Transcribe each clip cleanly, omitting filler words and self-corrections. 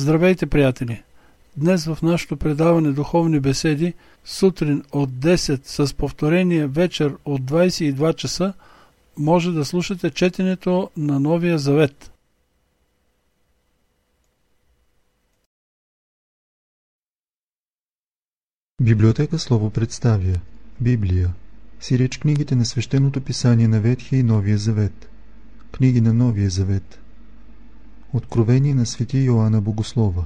Здравейте, приятели! Днес в нашето предаване Духовни беседи, сутрин от 10 с повторение вечер от 22 часа, може да слушате четенето на Новия Завет. Библиотека Слово представя Библия, сиреч книгите на свещеното писание на Ветхия и Новия Завет, книги на Новия Завет, Откровение на свети Йоанна Богослова,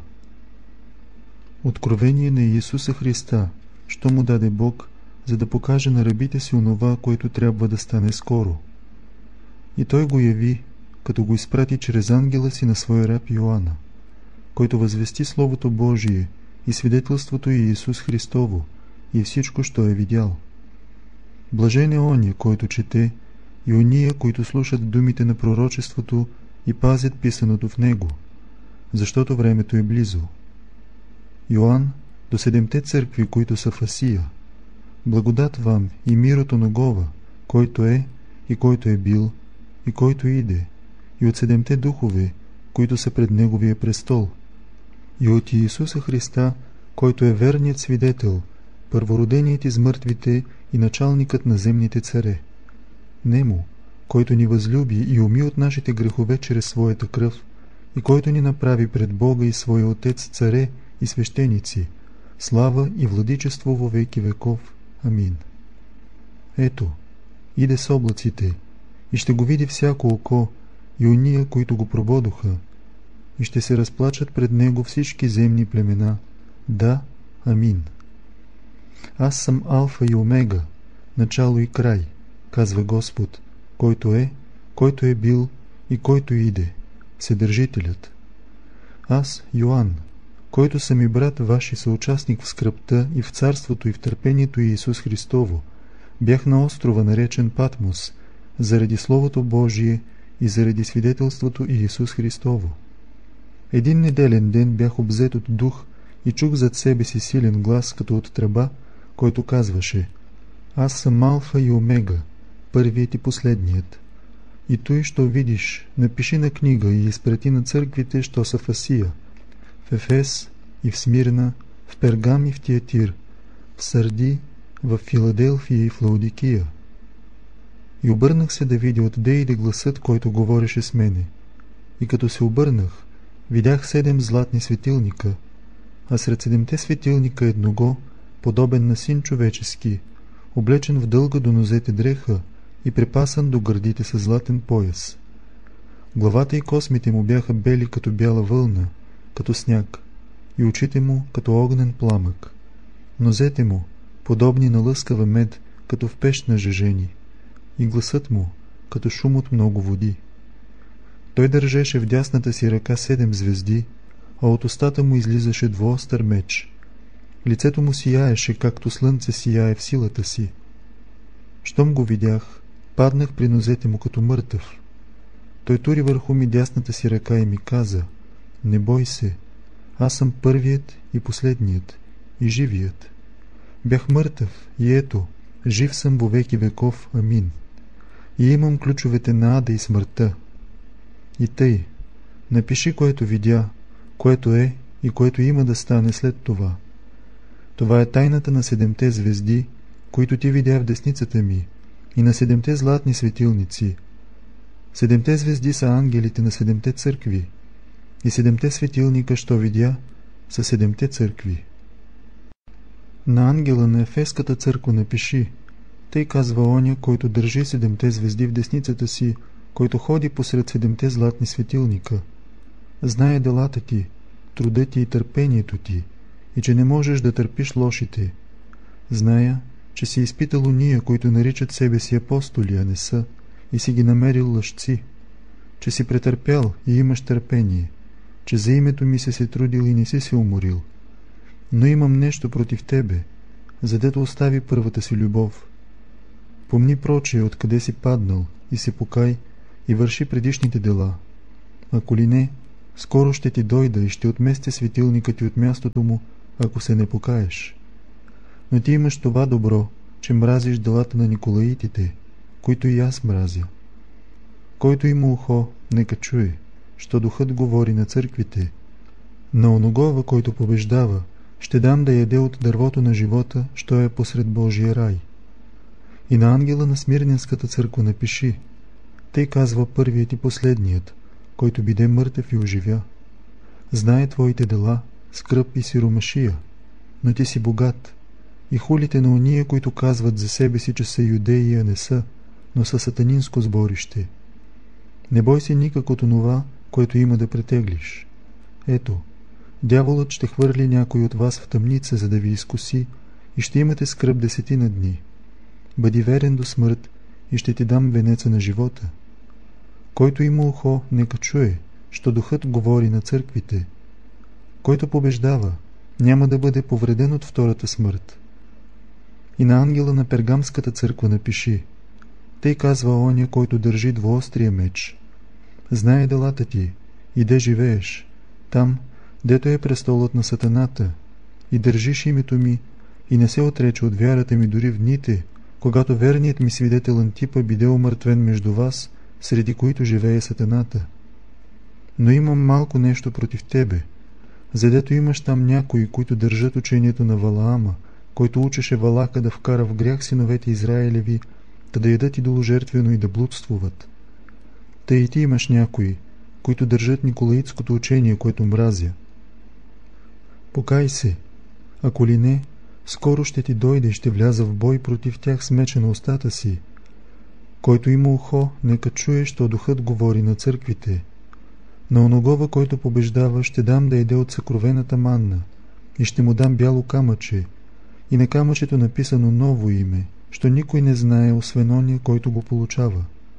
Откровение на Иисуса Христа, що му даде Бог, за да покаже на рабите си онова, което трябва да стане скоро. И той го яви, като го изпрати чрез ангела си на своя раб Йоанна, който възвести Словото Божие и свидетелството Иисус Христово и всичко, що е видял. Блажен е ония, който чете, и ония, които слушат думите на пророчеството и пазят писаното в него, защото времето е близо. Йоанн до 7 църкви, които са в Асия. Благодат вам и мир от оногова, който е и който е бил и който иде, и от 7 духове, които са пред неговия престол, и от Иисуса Христа, който е верният свидетел, първороденият из мъртвите и началникът на земните царе. Нему, който ни възлюби и уми от нашите грехове чрез своята кръв, и който ни направи пред Бога и своя Отец царе и свещеници, слава и владичество во веки веков. Амин. Ето, иде с облаците, и ще го види всяко око, и ония, които го прободоха, и ще се разплачат пред него всички земни племена. Да, амин. Аз съм Алфа и Омега, начало и край, казва Господ, който е бил и който иде, Вседържителят. Аз, Йоанн, който съм и брат ваш и съучастник в скръбта и в царството и в търпението Иисус Христово, бях на острова, наречен Патмос, заради Словото Божие и заради свидетелството Иисус Христово. Един неделен ден бях обзет от дух и чух зад себе си силен глас, като от тръба, който казваше: Аз съм Алфа и Омега, първият и последният. И той, що видиш, напиши на книга и изпрати на църквите, що са в Асия, в Ефес и в Смирна, в Пергам и в Тиатир, в Сарди, в Филаделфия и в Лаодикия. И обърнах се да видя отде иде гласът, който говореше с мене. И като се обърнах, видях 7 златни светилника, а сред 7 светилника едного, подобен на син човечески, облечен в дълга до нозете дреха и препасан до гърдите със златен пояс. Главата и космите му бяха бели като бяла вълна, като сняг, и очите му като огнен пламък. Нозете му подобни на лъскава мед, като в пещ на жежени, и гласът му като шум от много води. Той държеше в дясната си ръка 7 звезди, а от устата му излизаше двуостър меч. Лицето му сияеше, както слънце сияе в силата си. Щом го видях, паднах при нозете му като мъртъв. Той тури върху ми дясната си ръка и ми каза: Не бой се, аз съм първият и последният и живият. Бях мъртъв и ето, жив съм во веки веков. Амин. И имам ключовете на ада и смъртта. И тъй, напиши, което видя, което е и което има да стане след това. Това е тайната на 7 звезди, които ти видя в десницата ми, и на 7 златни светилници. 7 звезди са ангелите на 7 църкви, и 7 светилника, що видя, са 7 църкви. На ангела на Ефеската църква напиши: Тъй казва оня, който държи 7 звезди в десницата си, който ходи посред 7 златни светилника. Знае делата ти, труда ти и търпението ти, и че не можеш да търпиш лошите. Зная, че си изпитал уния, които наричат себе си апостоли, а не са, и си ги намерил лъжци, че си претърпял и имаш търпение, че за името ми си се трудил и не си се уморил. Но имам нещо против тебе, задето остави първата си любов. Помни прочее, откъде си паднал, и се покай, и върши предишните дела. Ако ли не, скоро ще ти дойда и ще отместя светилника ти от мястото му, ако се не покаеш. Но ти имаш това добро, че мразиш делата на Николаитите, които и аз мразя. Който има ухо, нека чуе, що духът говори на църквите. На оногова, който побеждава, ще дам да яде от дървото на живота, що е посред Божия рай. И на ангела на Смирненската църква напиши: тъй казва първият и последният, който биде мъртъв и оживя. Знае твоите дела, скръб и сиромашия, но ти си богат, и хулите на ония, които казват за себе си, че са юдеи, а не са, но са сатанинско сборище. Не бой се никак от онова, което има да претеглиш. Ето, дяволът ще хвърли някой от вас в тъмница, за да ви изкуси, и ще имате скръб 10 дни. Бъди верен до смърт и ще ти дам венеца на живота. Който има ухо, нека чуе, що духът говори на църквите. Който побеждава, няма да бъде повреден от втората смърт. И на ангела на Пергамската църква напиши: тъй казва оня, който държи двуострия меч. Знае делата ти, и де живееш, там, дето е престолът на сатаната, и държиш името ми, и не се отрече от вярата ми дори в дните, когато верният ми свидетел Антипа биде умъртвен между вас, среди които живее сатаната. Но имам малко нещо против тебе, задето имаш там някои, които държат учението на Валаама, който учеше Валака да вкара в грях синовете Израилеви, да ядат идоложертвено и да блудствуват. Тъй и ти имаш някои, които държат николаитското учение, което мразя. Покай се, ако ли не, скоро ще ти дойде и ще вляза в бой против тях с меча на устата си. Който има ухо, нека чуе, що духът говори на църквите. На оногова, който побеждава, ще дам да яде от съкровената манна, и ще му дам бяло камъче, и на камъчето написано ново име, що никой не знае, освен оня, който го получава.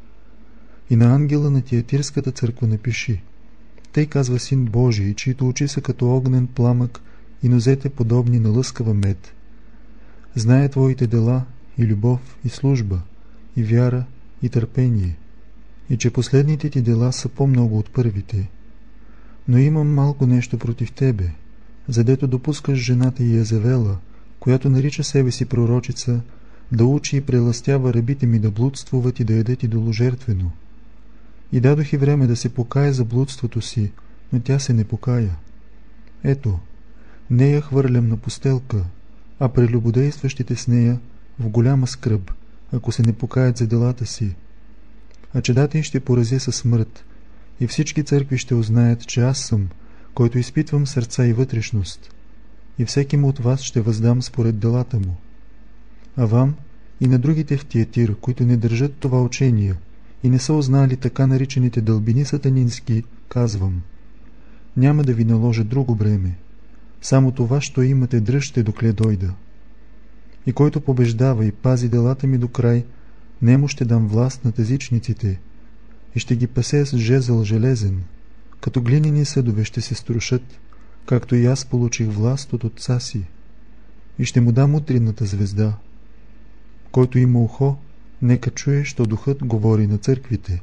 И на ангела на Тиатирската църква напиши: тъй казва Син Божий, чието очи са като огнен пламък и нозете подобни на лъскава мед. Знае твоите дела, и любов, и служба, и вяра, и търпение, и че последните ти дела са по-много от първите. Но имам малко нещо против тебе, задето допускаш жената Иезавела, която нарича себе си пророчица, да учи и прелъстява рабите ми да блудствуват и да ядат идоложертвено. И дадох и време да се покая за блудството си, но тя се не покая. Ето, нея хвърлям на постелка, а прелюбодействащите с нея в голяма скръб, ако се не покаят за делата си. А чедата й ще поразя със смърт, и всички църкви ще узнаят, че аз съм, който изпитвам сърца и вътрешност, и всеки му от вас ще въздам според делата му. А вам и на другите в Тиатир, които не държат това учение и не са узнали така наричаните дълбини сатанински, казвам: няма да ви наложа друго бреме, само това, що имате, дръжте докле дойда. И който побеждава и пази делата ми до край, нему ще дам власт над езичниците и ще ги пасе с жезъл железен, като глинени съдове ще се струшат, както и аз получих власт от отца си, и ще му дам утринната звезда. Който има ухо, нека чуе, що духът говори на църквите.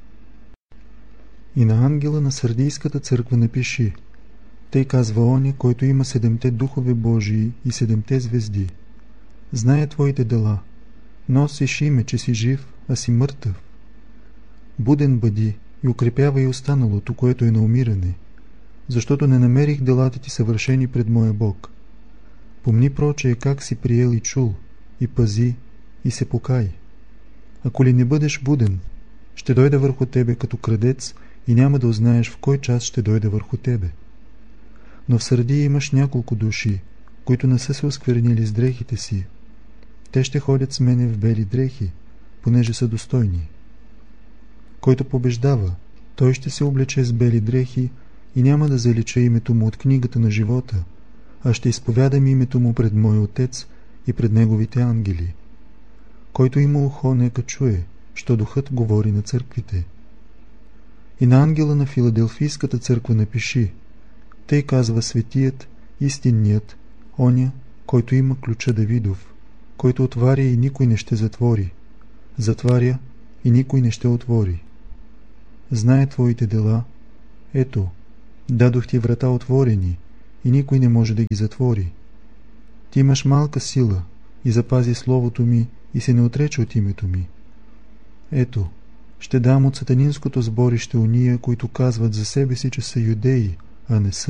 И на ангела на Сардийската църква напиши: тъй казва оня, който има 7 духове Божии и 7 звезди. Знае твоите дела, носиш име, че си жив, а си мъртъв. Буден бъди и укрепявай останалото, което е на умиране, защото не намерих делата ти съвършени пред моя Бог. Помни прочее как си приел и чул, и пази, и се покай. Ако ли не бъдеш буден, ще дойде върху тебе като крадец и няма да узнаеш в кой час ще дойде върху тебе. Но в Сърдия имаш няколко души, които не са се осквернили с дрехите си. Те ще ходят с мене в бели дрехи, понеже са достойни. Който побеждава, той ще се облече с бели дрехи и няма да залича името му от книгата на живота, а ще изповядам името му пред моя Отец и пред неговите ангели. Който има ухо, нека чуе, що духът говори на църквите. И на ангела на Филаделфийската църква напиши: тъй казва светият, истинният, оня, който има ключа Давидов, който отваря и никой не ще затвори, затваря и никой не ще отвори. Знае твоите дела, ето, дадох ти врата отворени и никой не може да ги затвори. Ти имаш малка сила и запази словото ми и се не отрече от името ми. Ето, ще дам от сатанинското сборище уния, които казват за себе си, че са юдеи, а не са,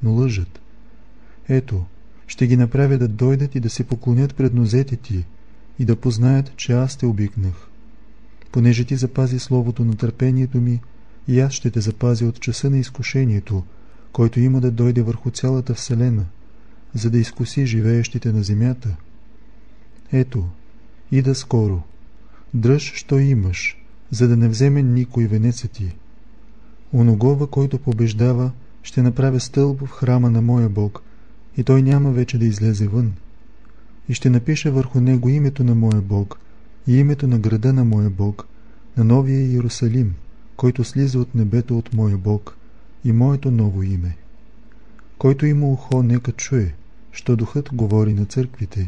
но лъжат. Ето, ще ги направя да дойдат и да се поклонят пред нозете ти и да познаят, че аз те обикнах. Понеже ти запази словото на търпението ми, и аз ще те запазя от часа на изкушението, който има да дойде върху цялата вселена, за да изкуси живеещите на земята. Ето, ида скоро. Дръж, що имаш, за да не вземе никой венеца ти. Оногова, който побеждава, ще направя стълб в храма на моя Бог, и той няма вече да излезе вън. И ще напиша върху него името на моя Бог и името на града на моя Бог, на новия Иерусалим, който слиза от небето от моя Бог, и моето ново име. Който има ухо, нека чуе, що духът говори на църквите.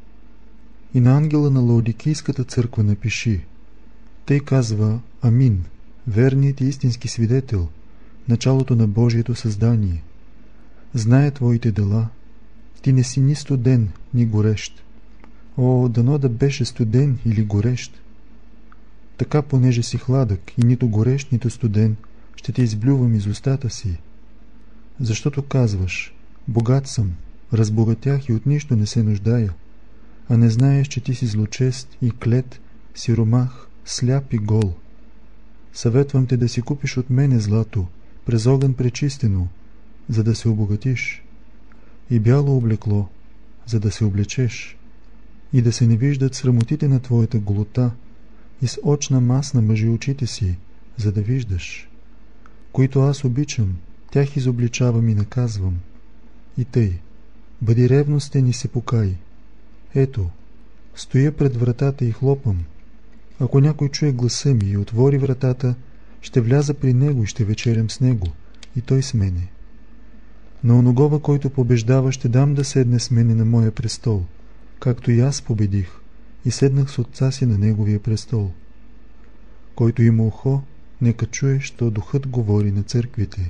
И на ангела на Лаодикийската църква напиши: тъй казва Амин, верният и истински свидетел, началото на Божието създание. Знае твоите дела. Ти не си ни студен, ни горещ. О, дано да беше студен или горещ. Така, понеже си хладък и нито горещ, нито студен, ще те изблювам из устата си. Защото казваш: богат съм, разбогатях и от нищо не се нуждая, а не знаеш, че ти си злочест и клет, сиромах, сляп и гол. Съветвам те да си купиш от мене злато, през огън пречистено, за да се обогатиш, и бяло облекло, за да се облечеш, и да се не виждат срамотите на твоята голота, и с очна мас намъжи очите си, за да виждаш. Които аз обичам, тях изобличавам и наказвам. И тъй, бъди ревностен и се покай. Ето, стоя пред вратата и хлопам. Ако някой чуе гласа ми и отвори вратата, ще вляза при него и ще вечерям с него, и той с мене. На оногова, който побеждава, ще дам да седне с мене на моя престол, както и аз победих, и седнах с отца си на неговия престол. Който има ухо, нека чуе, що духът говори на църквите.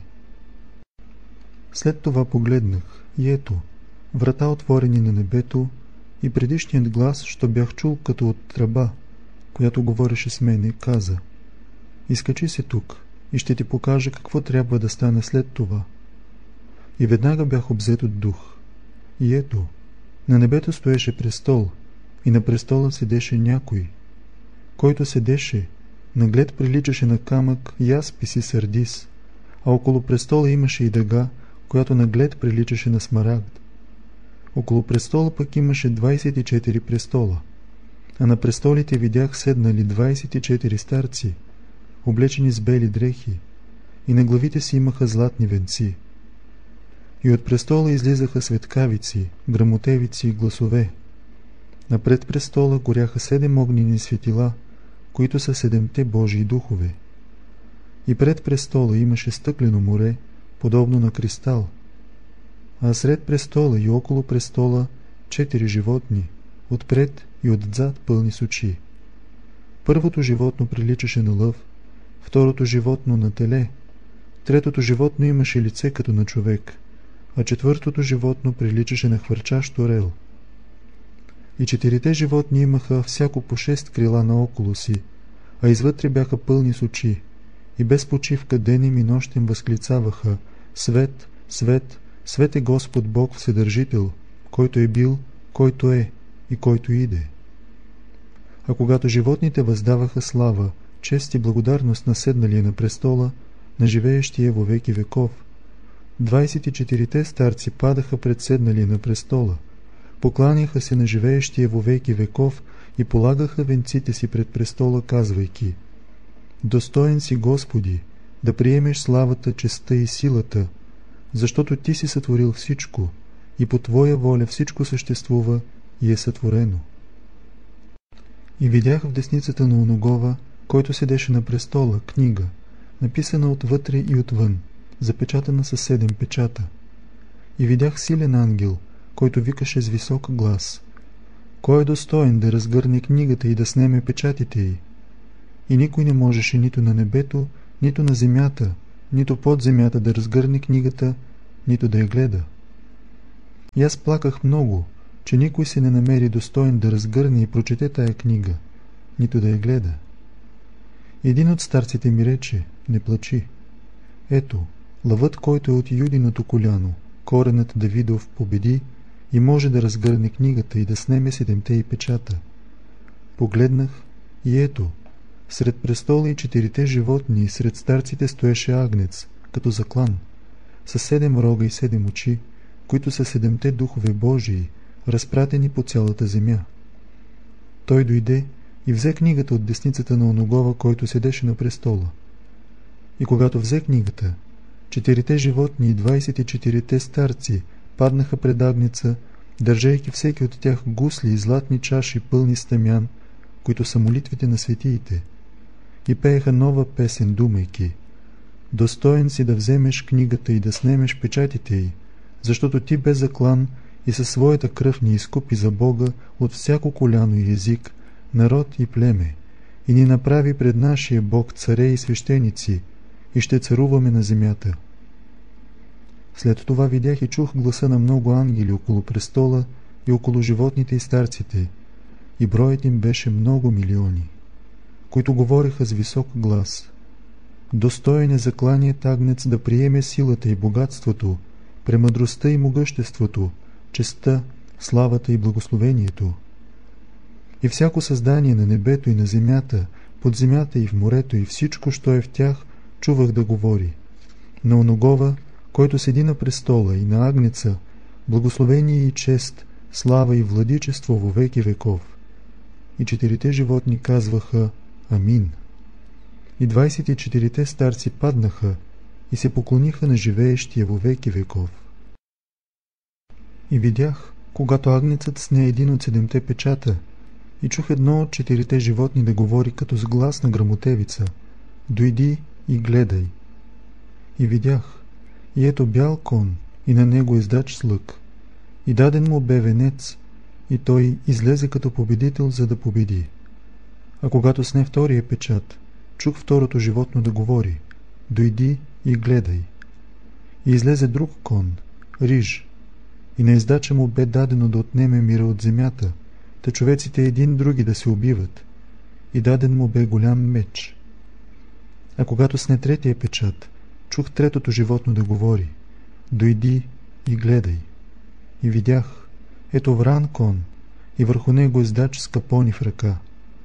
След това погледнах, и ето, врата отворени на небето, и предишният глас, що бях чул като от тръба, която говореше с мене, каза: изкачи се тук и ще ти покажа какво трябва да стане след това. И веднага бях обзет от дух. И ето, на небето стоеше престол, и на престола седеше някой. Който седеше, наглед приличаше на камък яспис и сардис, а около престола имаше и дъга, която наглед приличаше на смарагд. Около престола пък имаше 24 престола, а на престолите видях седнали 24 старци, облечени с бели дрехи, и на главите си имаха златни венци. И от престола излизаха светкавици, грамотевици и гласове. Напред престола горяха 7 огнени светила, които са 7-те Божии духове. И пред престола имаше стъклено море, подобно на кристал, а сред престола и около престола 4 животни, отпред и отзад пълни с очи. Първото животно приличаше на лъв, второто животно на теле, третото животно имаше лице като на човек, а четвъртото животно приличаше на хвърчащ орел. И 4-те животни имаха всяко по 6 крила наоколо си, а извътре бяха пълни с очи, и без почивка денем и нощем възклицаваха: свет, свет, свет е Господ Бог Вседържител, който е бил, който е и който иде. А когато животните въздаваха слава, чест и благодарност на седналия на престола, на живеещия во веки веков, 24-те старци падаха пред седналия на престола, покланяха се на живеещия во веки веков и полагаха венците си пред престола, казвайки: достоен си, Господи, да приемеш славата, честта и силата, защото Ти си сътворил всичко и по Твоя воля всичко съществува и е сътворено. И видях в десницата на оногова, който седеше на престола, книга, написана отвътре и отвън, запечатана със 7 печата. И видях силен ангел, който викаше с висок глас: кой е достоен да разгърне книгата и да снеме печатите й? И никой не можеше нито на небето, нито на земята, нито под земята да разгърне книгата, нито да я гледа. И аз плаках много, че никой се не намери достоен да разгърне и прочете тая книга, нито да я гледа. Един от старците ми рече: не плачи. Ето, лъвът, който е от Юдиното коляно, коренът Давидов победи и може да разгърне книгата и да снеме 7-те й печата. Погледнах и ето, сред престола и 4-те животни, сред старците стоеше агнец, като заклан, с 7 рога и 7 очи, които са 7-те духове Божии, разпратени по цялата земя. Той дойде и взе книгата от десницата на оногова, който седеше на престола. И когато взе книгата, 4-те животни и 24-те старци паднаха пред агнеца, държейки всеки от тях гусли и златни чаши пълни с тъмян, които са молитвите на светиите, и пееха нова песен, думайки: достоен си да вземеш книгата и да снемеш печатите й, защото ти бе заклан и със своята кръв ни изкупи за Бога от всяко коляно и език, народ и племе, и ни направи пред нашия Бог царе и свещеници, и ще царуваме на земята. След това видях и чух гласа на много ангели около престола и около животните и старците, и броят им беше много милиони, които говореха с висок глас: достоен е закланият агнец да приеме силата и богатството, премъдростта и могъществото, честта, славата и благословението. И всяко създание на небето и на земята, под земята и в морето и всичко, що е в тях, чувах да говори: на оногова, който седи на престола, и на агнеца, благословение и чест, слава и владичество во веки веков. И 4-те животни казваха: Амин. И 24-те старци паднаха и се поклониха на живеещия во веки веков. И видях, когато агнецът сне един от 7-те печата, и чух едно от 4-те животни да говори като с глас на грамотевица: дойди и гледай. И видях, и ето бял кон, и на него издач с лък, и даден му бе венец, и той излезе като победител, за да победи. А когато сне втория печат, чух второто животно да говори: дойди и гледай. И излезе друг кон, риж, и на издача му бе дадено да отнеме мира от земята, та човеците един други да се убиват, и даден му бе голям меч. А когато сне третия печат, чух третото животно да говори: дойди и гледай. И видях, ето вран кон, и върху него издач с капони в ръка.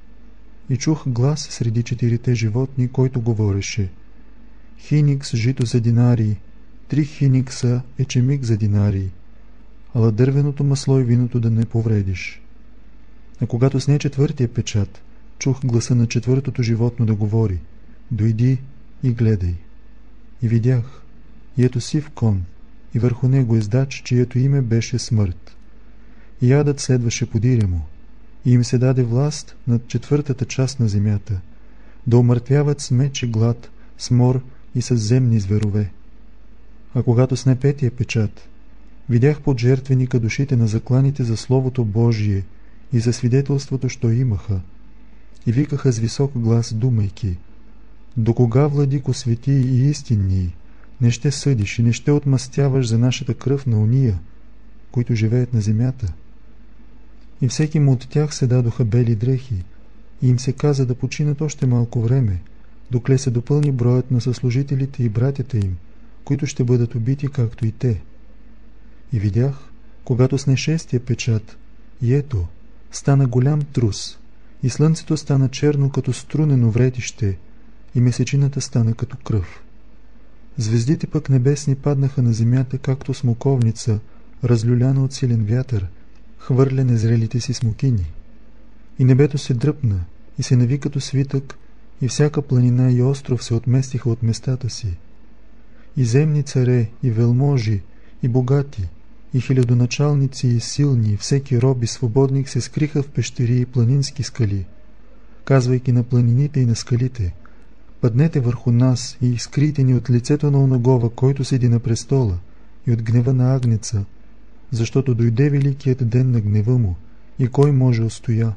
И чух глас среди 4-те животни, който говореше: хиникс жито за динарии, 3 хиникса ечемик за динарии, ала дървеното масло и виното да не повредиш. А когато сне четвъртия печат, чух гласа на четвъртото животно да говори: дойди и гледай. И видях, и ето сив кон, и върху него издач, чието име беше смърт. И адът следваше подиря му, и им се даде власт над 4-та част на земята, да умъртвяват с меч и глад, с мор и с земни зверове. А когато сне 5-тия печат, видях под жертвеника душите на закланите за Словото Божие и за свидетелството, що имаха, и викаха с висок глас, думайки: докога, владико свети и истинни, не ще съдиш и не ще отмъстяваш за нашата кръв на уния, които живеят на земята? И всеки му от тях се дадоха бели дрехи, и им се каза да починат още малко време, докле се допълни броят на съслужителите и братята им, които ще бъдат убити, както и те. И видях, когато сне 6-тия печат, и ето, стана голям трус, и слънцето стана черно като струнено вретище, и месечината стана като кръв. Звездите пък небесни паднаха на земята, както смоковница, разлюляна от силен вятър, хвърля незрелите си смокини. И небето се дръпна, и се нави като свитък, и всяка планина и остров се отместиха от местата си. И земни царе, и велможи, и богати, и хилядоначалници, и силни, и всеки роб и свободник се скриха в пещери и планински скали, казвайки на планините и на скалите: паднете върху нас и скрийте ни от лицето на оногова, който седи на престола, и от гнева на агнеца, защото дойде великият ден на гнева му, и кой може устоя.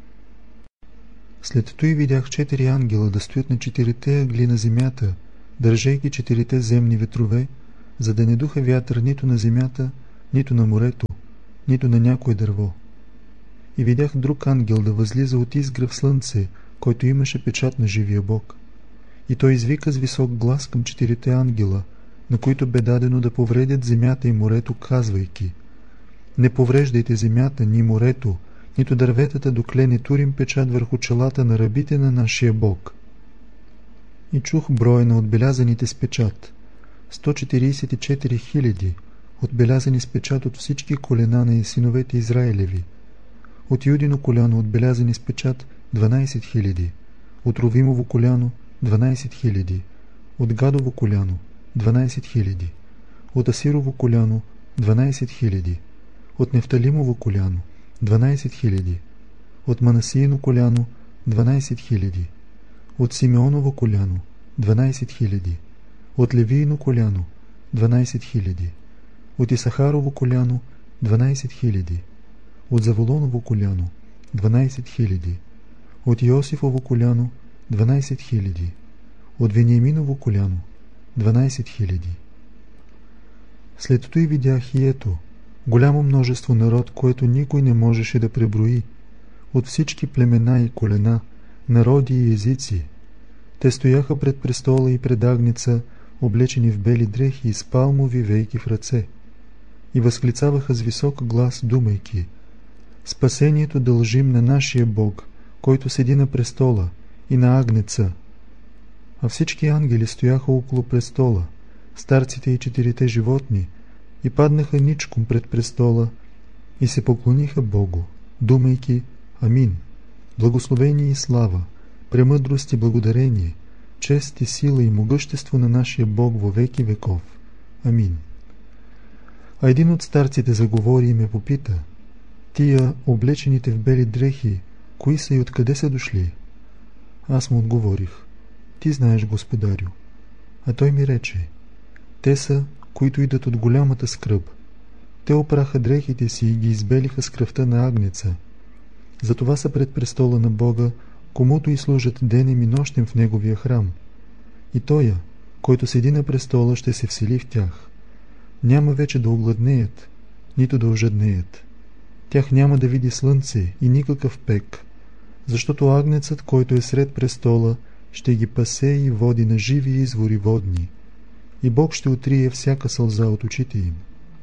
След това видях 4 ангела да стоят на 4-те ъгли на земята, държейки 4-те земни ветрове, за да не духа вятър нито на земята, нито на морето, нито на някое дърво. И видях друг ангел да възлиза от изгръв слънце, който имаше печат на живия Бог. И той извика с висок глас към 4-те ангела, на които бе дадено да повредят земята и морето, казвайки: не повреждайте земята, ни морето, нито дърветата, докле не турим печат върху челата на рабите на нашия Бог. И чух броя на отбелязаните с печат: 144 000, отбелязани с печат от всички колена на синовете Израилеви. От Юдино коляно отбелязани с печат 12 000, от Ровимово коляно 12 000, от Гадово коляно 12 000, от Асирово коляно 12 000, от Нефталимово коляно 12 000, от Манасиино коляно 12 000, от Симеоново коляно 12 000, от Левиино коляно 12 000, от Исахарово коляно 12 000, от Заволоново коляно 12 000, от Йосифово коляно 12 000, от Вениаминово коляно 12 000. След това видях и ето голямо множество народ, което никой не можеше да преброи, от всички племена и колена, народи и езици. Те стояха пред престола и пред агнеца, облечени в бели дрехи и с палмови вейки в ръце, и възклицаваха с висок глас, думайки: спасението дължим на нашия Бог, който седи на престола, и на агнеца. А всички ангели стояха около престола, старците и 4 животни, и паднаха ничком пред престола и се поклониха Богу, думайки: Амин. Благословение и слава, премъдрост и благодарение, чест и сила и могъщество на нашия Бог во веки веков. Амин. А един от старците заговори и ме попита: тия, облечените в бели дрехи, кои са и откъде са дошли? Аз му отговорих: ти знаеш, господарю. А той ми рече: те са, които идат от голямата скръб. Те опраха дрехите си и ги избелиха с кръвта на агнеца. Затова са пред престола на Бога, комуто и служат денем и нощем в неговия храм. И тоя, който седи на престола, ще се всели в тях. Няма вече да огладнеят, нито да ожаднеят. Тях няма да види слънце и никакъв пек, защото агнецът, който е сред престола, ще ги пасе и води на живи извори водни, и Бог ще отрие всяка сълза от очите им.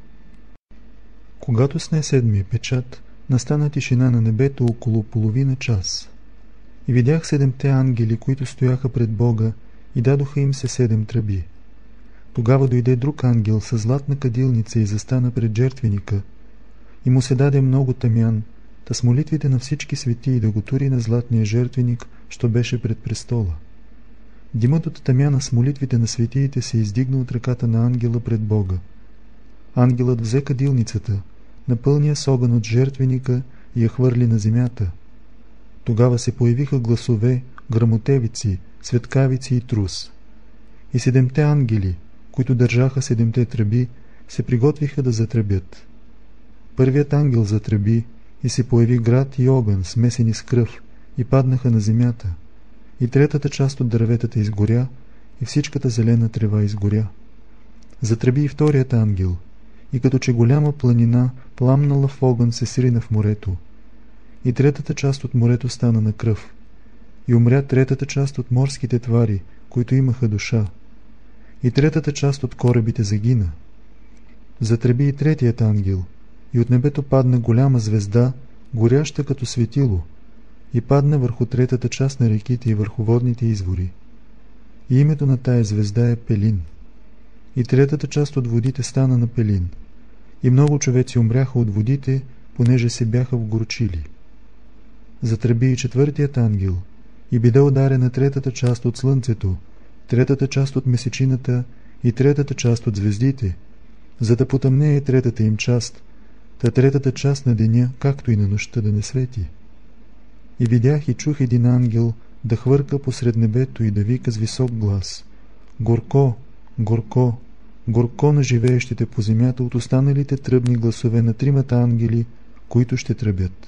Когато сне 7-ми печат, настана тишина на небето около половина час. И видях 7-те ангели, които стояха пред Бога, и дадоха им се 7 тръби. Тогава дойде друг ангел със златна кадилница и застана пред жертвеника, и му се даде много тамян, та с молитвите на всички светии да го тури на златния жертвеник, що беше пред престола. Димът от тамяна с молитвите на светиите се издигна от ръката на ангела пред Бога. Ангелът взе кадилницата, напълни я с огън от жертвеника и я хвърли на земята. Тогава се появиха гласове, грамотевици, светкавици и трус. И 7-те ангели, които държаха 7-те тръби, се приготвиха да затръбят. Първият ангел затръби и се появи град и огън, смесени с кръв, и паднаха на земята. И 3-та част от дърветата изгоря, и всичката зелена трева изгоря. Затръби и 2-рият ангел, и като че голяма планина, пламнала в огън, се срина в морето. И 3-та част от морето стана на кръв. И умря 3-та част от морските твари, които имаха душа. И 3-та част от корабите загина. Затръби и 3-тият ангел, и от небето падна голяма звезда, горяща като светило, и падна върху 3-та част на реките и върху водните извори. И името на тая звезда е Пелин. И 3-та част от водите стана на Пелин. И много човеци умряха от водите, понеже се бяха вгорчили. Затръби и 4-тият ангел, и биде ударена 3-та част от слънцето, 3-та част от месечината и 3-та част от звездите, за да потъмнее 3-та им част, та 3-та част на деня, както и на нощта, да не свети. И видях и чух един ангел да хвърка посред небето и да вика с висок глас: горко, горко, горко на живеещите по земята от останалите тръбни гласове на 3-мата ангели, които ще тръбят.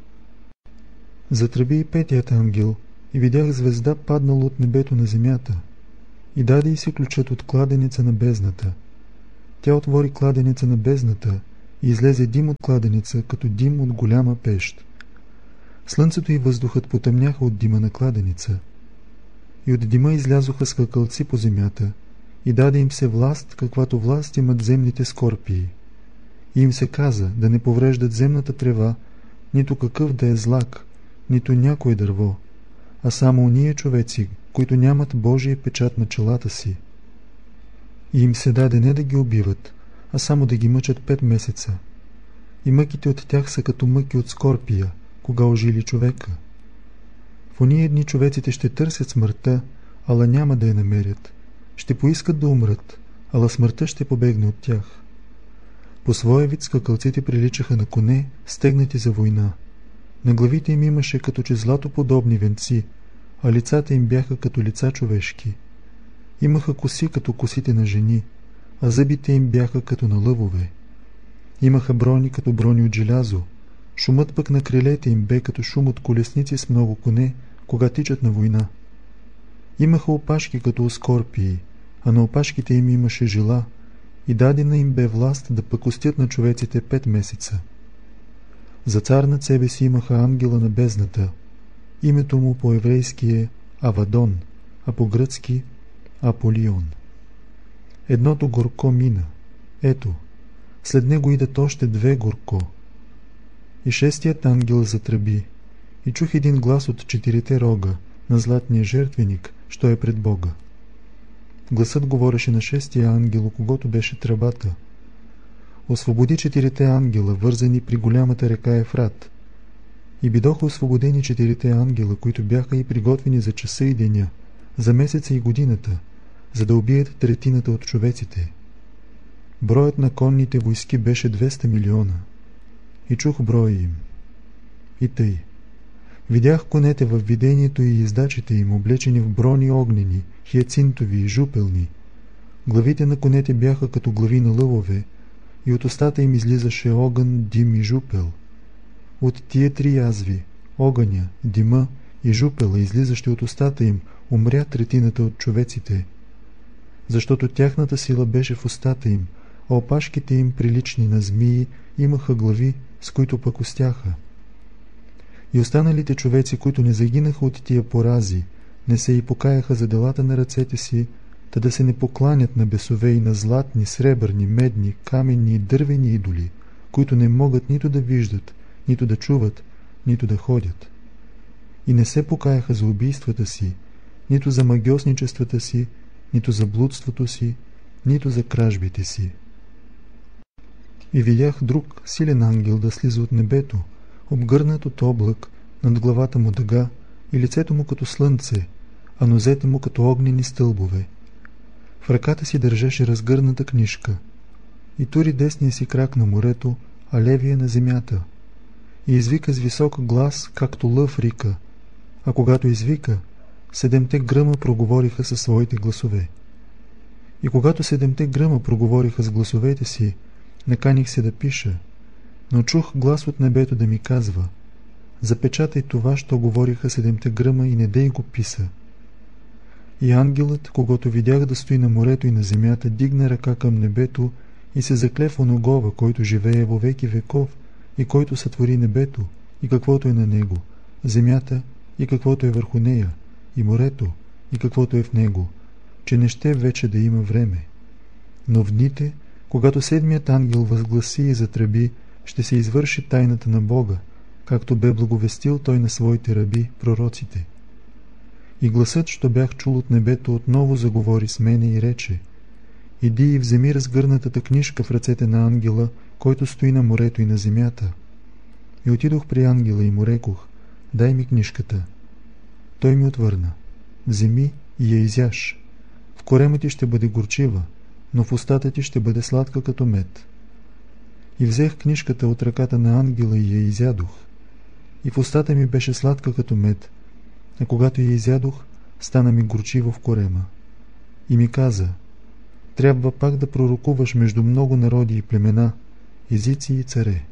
Затръби и 5-тият ангел, и видях звезда паднала от небето на земята, и даде и се ключът от кладенеца на бездната. Тя отвори кладенеца на бездната и излезе дим от кладенеца, като дим от голяма пещ. Слънцето и въздухът потъмняха от дима на кладенеца. И от дима излязоха скакалци по земята, и даде им се власт, каквато власт имат земните скорпии. И им се каза да не повреждат земната трева, нито какъв да е злак, нито някое дърво, а само ония човеци, които нямат Божия печат на челата си. И им се даде не да ги убиват, а само да ги мъчат 5 месеца. И мъките от тях са като мъки от скорпия, кога ожили човека. В ония дни човеците ще търсят смъртта, ала няма да я намерят. Ще поискат да умрат, ала смъртта ще побегне от тях. По своя вид скакалците приличаха на коне, стегнати за война. На главите им имаше като че златоподобни венци, а лицата им бяха като лица човешки. Имаха коси като косите на жени, а зъбите им бяха като на лъвове. Имаха брони като брони от желязо. Шумът пък на крилете им бе като шум от колесници с много коне, кога тичат на война. Имаха опашки като скорпии, а на опашките им имаше жила, и дадена им бе власт да пакостят на човеците 5 месеца. За цар над себе си имаха ангела на бездната. Името му по-еврейски е Авадон, а по-гръцки Аполион. Едното горко мина. Ето, след него идат още 2 горко. И 6-тият ангел затръби, и чух един глас от 4 рога на златния жертвеник, що е пред Бога. Гласът говореше на 6-тия ангел, когото беше тръбата. Освободи 4 ангела, вързани при голямата река Ефрат. И бидоха освободени 4 ангела, които бяха и приготвени за часа и деня, за месеца и годината, за да убият 1/3 от човеците. Броят на конните войски беше 200 милиона. И чух броя им. И тъй. Видях конете във видението и издачите им, облечени в брони огнени, хиацинтови и жупелни. Главите на конете бяха като глави на лъвове, и от устата им излизаше огън, дим и жупел. От тия 3 язви, огъня, дима и жупела, излизащи от устата им, умря 1/3 от човеците, защото тяхната сила беше в устата им, а опашките им, прилични на змии, имаха глави, с които пакостяха. И останалите човеци, които не загинаха от тия порази, не се и покаяха за делата на ръцете си, та да се не покланят на бесове и на златни, сребърни, медни, каменни и дървени идоли, които не могат нито да виждат, нито да чуват, нито да ходят. И не се покаяха за убийствата си, нито за магьосничествата си, нито за блудството си, нито за кражбите си. И видях друг силен ангел да слиза от небето, обгърнат от облак, над главата му дъга и лицето му като слънце, а нозете му като огнени стълбове. В ръката си държеше разгърната книжка и тури десния си крак на морето, а левия на земята. И извика с висок глас, както лъв рика, а когато извика, 7 гръма проговориха със своите гласове. И когато 7 гръма проговориха с гласовете си, наканих се да пиша, но чух глас от небето да ми казва: запечатай това, що говориха 7 гръма и не дей го писа. И ангелът, когато видях да стои на морето и на земята, дигна ръка към небето и се закле в оногова, който живее во веки веков и който сътвори небето и каквото е на него, земята и каквото е върху нея, и морето и каквото е в него, че не ще вече да има време. Но в дните, когато 7-ият ангел възгласи и затръби, ще се извърши тайната на Бога, както бе благовестил той на своите раби, пророците. И гласът, що бях чул от небето, отново заговори с мене и рече: иди и вземи разгърнатата книжка в ръцете на ангела, който стои на морето и на земята. И отидох при ангела и му рекох: дай ми книжката. Той ми отвърна: вземи и я изяж. В корема ти ще бъде горчива, но в устата ти ще бъде сладка като мед. И взех книжката от ръката на ангела и я изядох. И в устата ми беше сладка като мед, а когато я изядох, стана ми горчиво в корема. И ми каза: трябва пак да пророкуваш между много народи и племена, езици и царе.